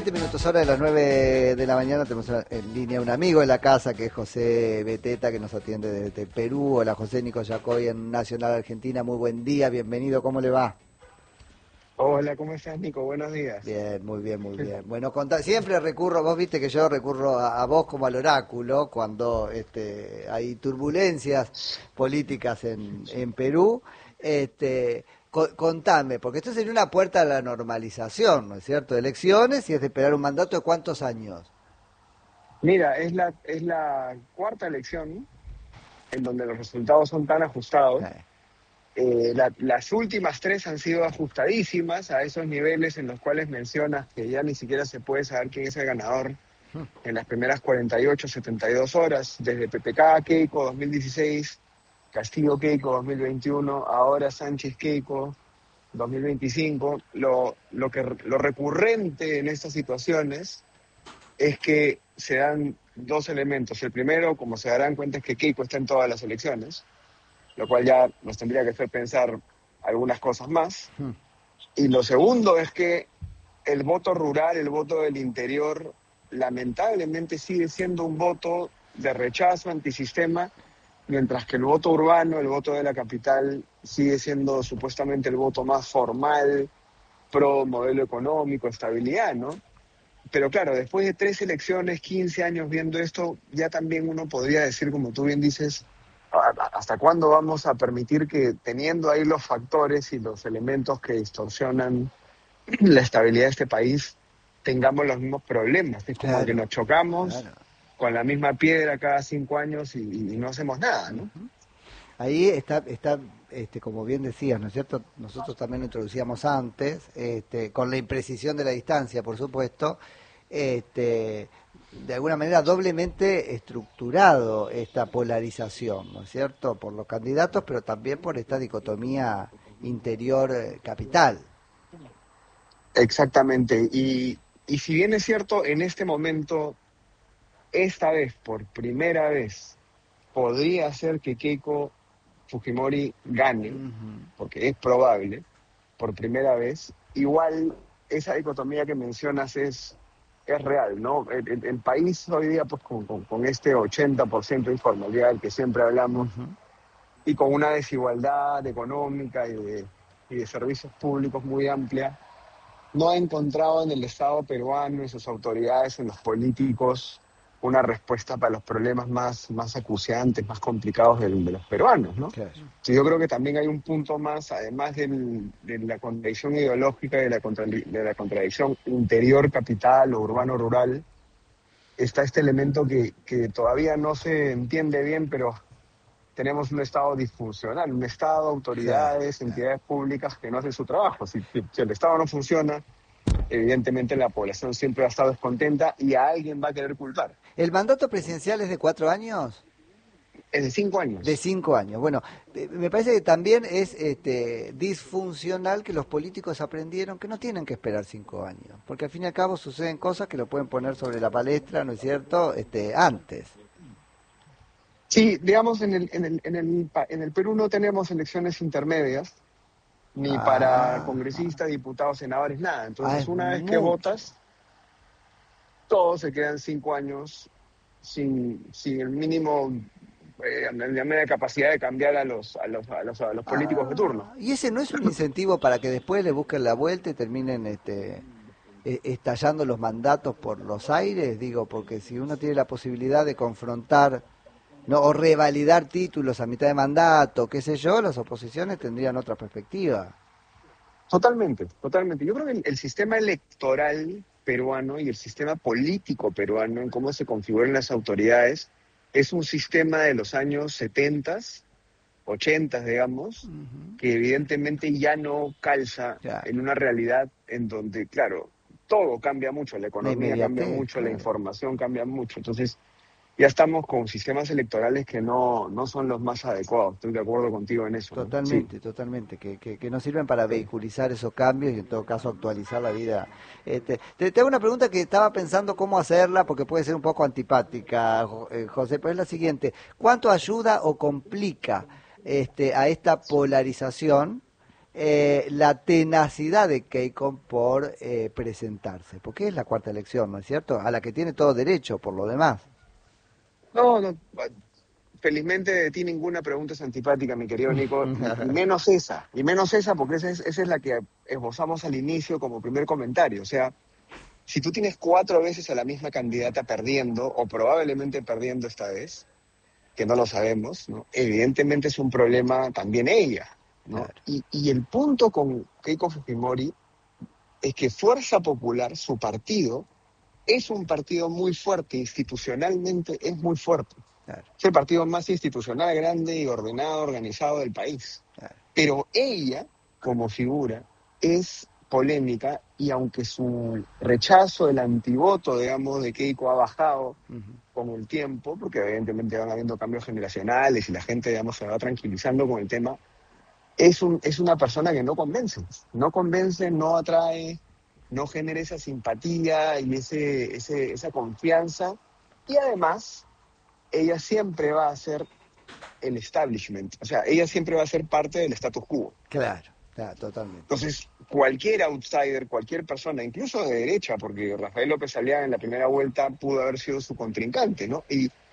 Minutos, hora de las 9 de la mañana, tenemos en línea un amigo de la casa que es José Beteta, que nos atiende desde Perú. Hola José, Nico Yacoy en Nacional Argentina, muy buen día, bienvenido, ¿cómo le va? Hola, ¿cómo estás, Nico? Buenos días. Bien, muy bien, muy bien. Bueno, siempre recurro, vos viste que yo recurro a vos como al oráculo cuando hay turbulencias políticas en Perú. Contame, porque esto sería una puerta a la normalización, ¿no es cierto? Elecciones y es de esperar un mandato de ¿cuántos años? Mira, es la cuarta elección en donde los resultados son tan ajustados. Eh, Las últimas tres han sido ajustadísimas a esos niveles en los cuales mencionas que ya ni siquiera se puede saber quién es el ganador en las primeras 48, 72 horas, desde PPK, Keiko 2016, Castillo Keiko 2021, ahora Sánchez Keiko 2025. Lo recurrente en estas situaciones es que se dan dos elementos. El primero, como se darán cuenta, es que Keiko está en todas las elecciones, lo cual ya nos tendría que hacer pensar algunas cosas más. Y lo segundo es que el voto rural, el voto del interior, lamentablemente sigue siendo un voto de rechazo antisistema, mientras que el voto urbano, el voto de la capital, sigue siendo supuestamente el voto más formal, pro modelo económico, estabilidad, ¿no? Pero claro, después de 3 elecciones, 15 años viendo esto, ya también uno podría decir, como tú bien dices, ¿hasta cuándo vamos a permitir que, teniendo ahí los factores y los elementos que distorsionan la estabilidad de este país, tengamos los mismos problemas? Es como que claro, nos chocamos claro. con la misma piedra cada 5 años y no hacemos nada, ¿no? Ahí está, como bien decías, ¿no es cierto? Nosotros también lo introducíamos antes, con la imprecisión de la distancia, por supuesto, de alguna manera doblemente estructurado esta polarización, ¿no es cierto? Por los candidatos, pero también por esta dicotomía interior-capital. Exactamente. Y si bien es cierto, en este momento, esta vez, por primera vez, podría ser que Keiko Fujimori gane, Ujú. porque es probable, por primera vez, igual esa dicotomía que mencionas es real, ¿no? El país hoy día, pues con este 80% de informalidad del que siempre hablamos, Ujú. y con una desigualdad económica y de servicios públicos muy amplia, no ha encontrado en el Estado peruano, en sus autoridades, en los políticos, una respuesta para los problemas más acuciantes, más complicados de los peruanos, ¿no? Claro. Sí, yo creo que también hay un punto más, además de la contradicción ideológica y de la contradicción interior-capital o urbano-rural, está este elemento que todavía no se entiende bien, pero tenemos un Estado disfuncional, un Estado, Claro, autoridades, claro. entidades públicas que no hacen su trabajo. Si el Estado no funciona, evidentemente la población siempre va a estar descontenta y a alguien va a querer culpar. ¿El mandato presidencial es de 4 años? Es de 5 De años. 5 años. Bueno, me parece que también es disfuncional que los políticos aprendieron que no tienen que esperar 5 años, porque al fin y al cabo suceden cosas que lo pueden poner sobre la palestra, ¿no es cierto? Antes. Sí, digamos, en el Perú no tenemos elecciones intermedias, ni para Ah, congresistas, diputados, senadores, nada. es Entonces, una vez que mucho. votas, todos se quedan 5 años sin el mínimo, la media capacidad de cambiar a los políticos de turno. Ah, y ese no es un incentivo para que después le busquen la vuelta y terminen estallando los mandatos por los aires, digo, porque si uno tiene la posibilidad de confrontar, no, o revalidar títulos a mitad de mandato, qué sé yo, las oposiciones tendrían otra perspectiva. Totalmente, totalmente. Yo creo que el sistema electoral peruano y el sistema político peruano, en cómo se configuran las autoridades, es un sistema de los años 70, 80, digamos, Ujú. que evidentemente ya no calza Claro, en una realidad en donde, claro, todo cambia mucho, la la economía cambia inmediatez, mucho, la claro. información cambia mucho. Entonces, ya estamos con sistemas electorales que no son los más adecuados. Estoy de acuerdo contigo en eso, ¿no? Sí. Totalmente, totalmente, que no sirven para vehiculizar esos cambios y en todo caso actualizar la vida. Te hago una pregunta que estaba pensando cómo hacerla porque puede ser un poco antipática, José, pero es la siguiente: ¿cuánto ayuda o complica a esta polarización la tenacidad de Keiko por presentarse, porque es la cuarta elección, ¿no es cierto? A la que tiene todo derecho, por lo demás. No, felizmente de ti ninguna pregunta es antipática, mi querido Nico, y menos esa, porque esa es la que esbozamos al inicio como primer comentario. O sea, si tú tienes 4 veces a la misma candidata perdiendo, o probablemente perdiendo esta vez, que no lo sabemos, ¿no? Evidentemente es un problema también ella, ¿no? Claro. Y el punto con Keiko Fujimori es que Fuerza Popular, su partido, es un partido muy fuerte, institucionalmente es muy fuerte. Claro, Es el partido más institucional, grande y ordenado, organizado del país. claro. Pero ella, como figura, es polémica y aunque su rechazo, el antivoto, digamos, de Keiko ha bajado Uh-huh. con el tiempo, porque evidentemente van habiendo cambios generacionales y la gente, digamos, se va tranquilizando con el tema, es una persona que no convence, no atrae, no genera esa simpatía y esa confianza. Y además, ella siempre va a ser el establishment, o sea, ella siempre va a ser parte del status quo. Claro, totalmente. Entonces, cualquier outsider, cualquier persona, incluso de derecha, porque Rafael López Aliaga en la primera vuelta pudo haber sido su contrincante, ¿no?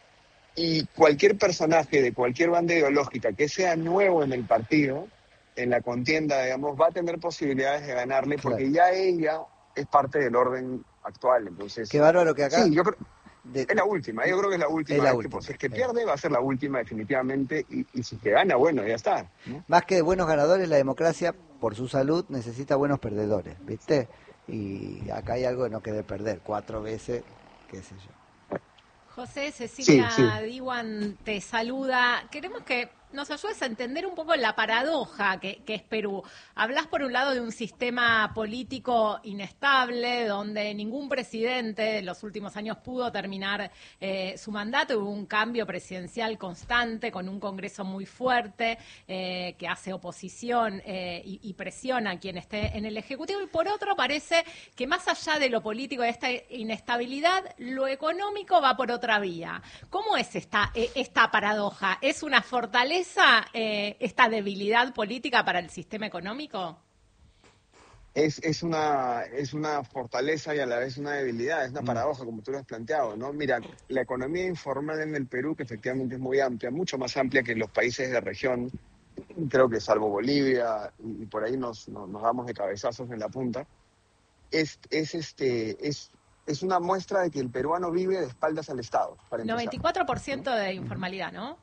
Y cualquier personaje de cualquier banda ideológica que sea nuevo en el partido, en la contienda, digamos, va a tener posibilidades de ganarle, Claro. porque ya ella es parte del orden actual. Entonces, Qué bárbaro que acá... sí, yo creo... de- Es la última, yo creo que es la es última la vez que, última. pues, si es que pierde, va a ser la última definitivamente, y si es que gana, bueno, ya está, ¿no? Más que de buenos ganadores, la democracia, por su salud, necesita buenos perdedores, ¿viste? Y acá hay algo de no querer perder 4 veces, qué sé yo. José, Sí, Cecilia Diwan te saluda. Queremos que nos ayudes a entender un poco la paradoja que es Perú. Hablas por un lado de un sistema político inestable, donde ningún presidente de los últimos años pudo terminar su mandato. Hubo un cambio presidencial constante, con un Congreso muy fuerte, que hace oposición y presiona a quien esté en el Ejecutivo. Y por otro, parece que más allá de lo político, de esta inestabilidad, lo económico va por otra vía. ¿Cómo es esta paradoja? ¿Es una fortaleza esta debilidad política para el sistema económico? Es una fortaleza y a la vez una debilidad, es una paradoja, como tú lo has planteado, ¿no? Mira, la economía informal en el Perú, que efectivamente es muy amplia, mucho más amplia que en los países de la región, creo que salvo Bolivia, y por ahí nos damos de cabezazos en la punta, es una muestra de que el peruano vive de espaldas al Estado, para empezar, 94% ¿no? de informalidad, ¿no?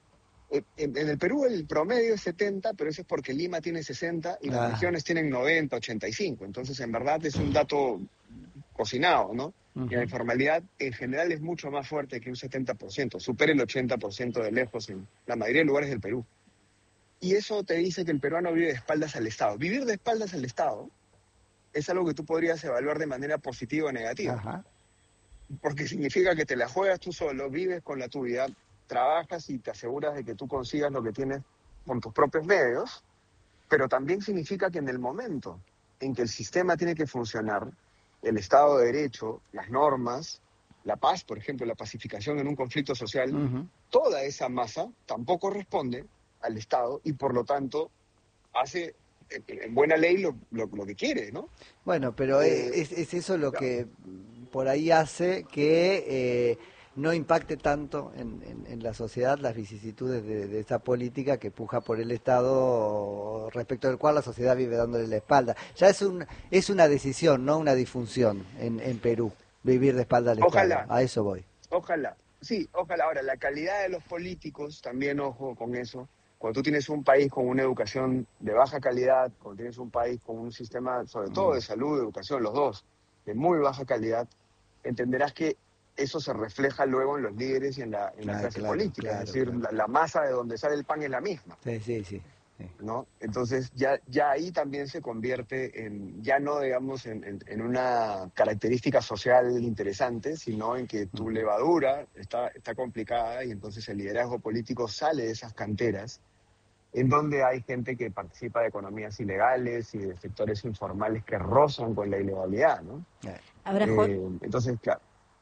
En el Perú el promedio es 70, pero eso es porque Lima tiene 60 y las regiones tienen 90, 85. Entonces, en verdad es un dato cocinado, ¿no? Y la informalidad en general es mucho más fuerte que un 70%, supera el 80% de lejos en la mayoría de lugares del Perú. Y eso te dice que el peruano vive de espaldas al Estado. Vivir de espaldas al Estado es algo que tú podrías evaluar de manera positiva o negativa. Ajá. Porque significa que te la juegas tú solo, vives con la tuya, trabajas y te aseguras de que tú consigas lo que tienes con tus propios medios, pero también significa que en el momento en que el sistema tiene que funcionar, el Estado de Derecho, las normas, la paz, por ejemplo, la pacificación en un conflicto social, toda esa masa tampoco responde al Estado y por lo tanto hace en buena ley lo que quiere, ¿no? Bueno, pero es eso lo que por ahí hace que no impacte tanto en la sociedad las vicisitudes de esa política que puja por el Estado, respecto del cual la sociedad vive dándole la espalda. Ya es una decisión, no una disfunción en Perú, vivir de espalda al Ojalá. Estado. A eso voy. Ojalá, sí, ojalá. Ahora, la calidad de los políticos, también ojo con eso. Cuando tú tienes un país con una educación de baja calidad, cuando tienes un país con un sistema, sobre todo de salud, de educación, los dos, de muy baja calidad, entenderás que eso se refleja luego en los líderes y en la clase política. Claro, es decir, la masa de donde sale el pan es la misma. Sí. ¿No? Entonces ya ahí también se convierte ya no digamos en una característica social interesante, sino en que tu levadura está complicada y entonces el liderazgo político sale de esas canteras en donde hay gente que participa de economías ilegales y de sectores informales que rozan con la ilegalidad, ¿no? Ahora, Entonces, claro, sí.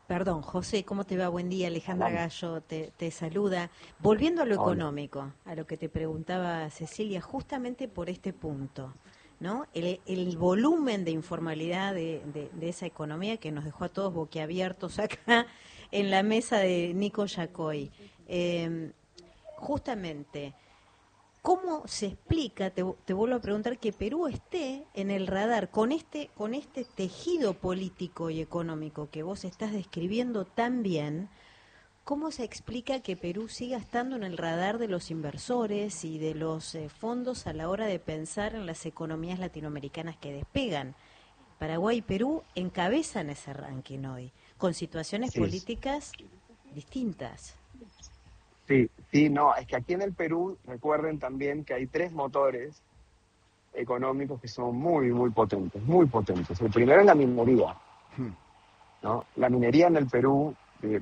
Perdón, José, ¿cómo te va? Buen día, Alejandra Gallo te saluda. Volviendo a lo económico, a lo que te preguntaba Cecilia, justamente por este punto, ¿no? El volumen de informalidad de esa economía que nos dejó a todos boquiabiertos acá en la mesa de Nico Yacoy. Justamente, ¿cómo se explica, te vuelvo a preguntar, que Perú esté en el radar con este tejido político y económico que vos estás describiendo tan bien? ¿Cómo se explica que Perú siga estando en el radar de los inversores y de los fondos a la hora de pensar en las economías latinoamericanas que despegan? Paraguay y Perú encabezan ese ranking hoy, con situaciones políticas distintas. Sí, no, es que aquí en el Perú, recuerden también que hay 3 motores económicos que son muy, muy potentes, muy potentes. El primero es la minería, ¿no? La minería en el Perú,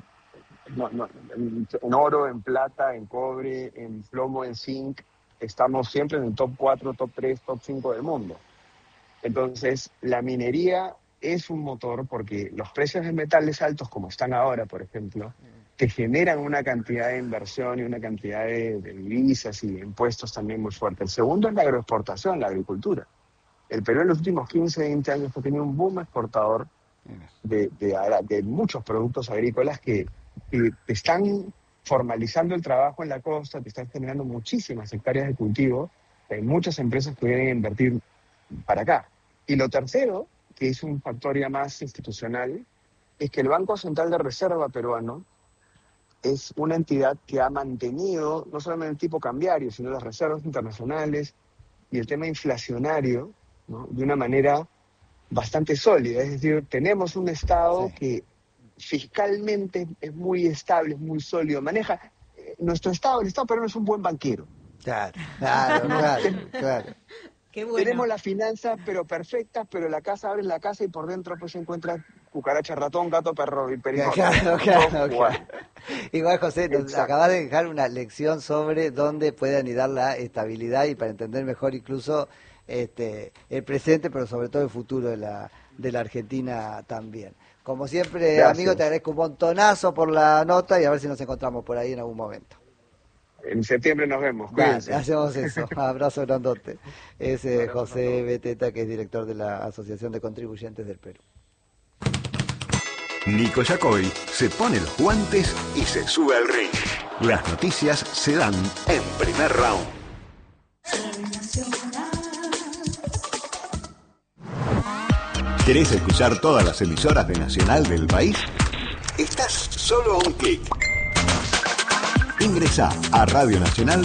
en oro, en plata, en cobre, en plomo, en zinc, estamos siempre en el top 4, top 3, top 5 del mundo. Entonces, la minería es un motor porque los precios de metales altos, como están ahora, por ejemplo, que generan una cantidad de inversión y una cantidad de divisas y de impuestos también muy fuerte. El segundo es la agroexportación, la agricultura. El Perú en los últimos 15, 20 años ha tenido un boom exportador de muchos productos agrícolas que están formalizando el trabajo en la costa, que están generando muchísimas hectáreas de cultivo. Hay muchas empresas que vienen a invertir para acá. Y lo tercero, que es un factor ya más institucional, es que el Banco Central de Reserva peruano es una entidad que ha mantenido no solamente el tipo cambiario, sino las reservas internacionales y el tema inflacionario, ¿no?, de una manera bastante sólida. Es decir, tenemos un Estado que fiscalmente es muy estable, es muy sólido, maneja... nuestro Estado, el Estado peruano es un buen banquero. Claro. Qué bueno. Tenemos las finanzas pero perfectas, pero la casa, abres la casa y por dentro pues se encuentra cucaracha, ratón, gato, perro y perico. Claro. Igual, José, nos acabas de dejar una lección sobre dónde puede anidar la estabilidad y para entender mejor incluso el presente, pero sobre todo el futuro de la Argentina también. Como siempre, gracias, amigo, te agradezco un montonazo por la nota y a ver si nos encontramos por ahí en algún momento. En septiembre nos vemos. Cuídense. Hacemos eso. Abrazo grandote. Es José Beteta, que es director de la Asociación de Contribuyentes del Perú. Nico Yacoy se pone los guantes y se sube al ring. Las noticias se dan en primer round. ¿Querés escuchar todas las emisoras de Nacional del país? Estás solo a un clic. Ingresá a radionacional.com.ar.